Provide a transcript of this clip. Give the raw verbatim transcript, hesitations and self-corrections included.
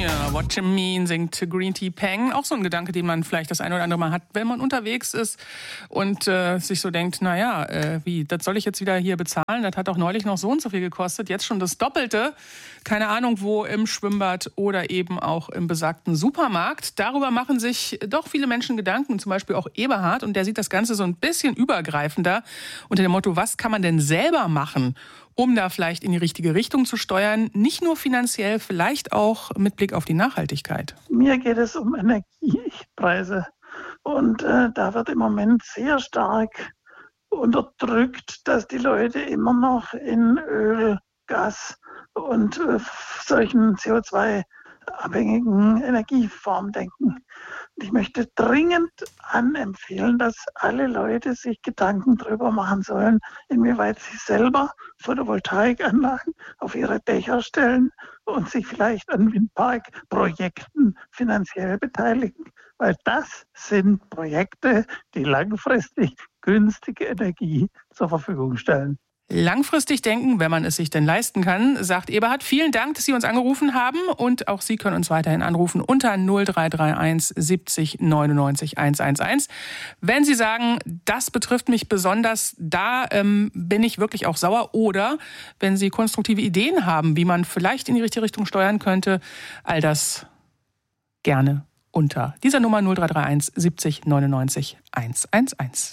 Ja, What You Mean singt Green Tea Peng. Auch so ein Gedanke, den man vielleicht das eine oder andere Mal hat, wenn man unterwegs ist und äh, sich so denkt, naja, äh, wie, das soll ich jetzt wieder hier bezahlen? Das hat doch neulich noch so und so viel gekostet, jetzt schon das Doppelte. Keine Ahnung wo, im Schwimmbad oder eben auch im besagten Supermarkt. Darüber machen sich doch viele Menschen Gedanken, zum Beispiel auch Eberhard. Und der sieht das Ganze so ein bisschen übergreifender unter dem Motto, was kann man denn selber machen, um da vielleicht in die richtige Richtung zu steuern, nicht nur finanziell, vielleicht auch mit Blick auf die Nachhaltigkeit. Mir geht es um Energiepreise und äh, da wird im Moment sehr stark unterdrückt, dass die Leute immer noch in Öl, Gas und äh, solchen C O zwei abhängigen Energieformen denken. Und ich möchte dringend anempfehlen, dass alle Leute sich Gedanken darüber machen sollen, inwieweit sie selber Photovoltaikanlagen auf ihre Dächer stellen und sich vielleicht an Windparkprojekten finanziell beteiligen. Weil das sind Projekte, die langfristig günstige Energie zur Verfügung stellen. Langfristig denken, wenn man es sich denn leisten kann, sagt Eberhard. Vielen Dank, dass Sie uns angerufen haben und auch Sie können uns weiterhin anrufen unter null drei drei eins siebzig neunundneunzig hunderteins. Wenn Sie sagen, das betrifft mich besonders, da ähm, bin ich wirklich auch sauer, oder wenn Sie konstruktive Ideen haben, wie man vielleicht in die richtige Richtung steuern könnte, all das gerne unter dieser Nummer null drei drei eins siebzig neunundneunzig hunderteins.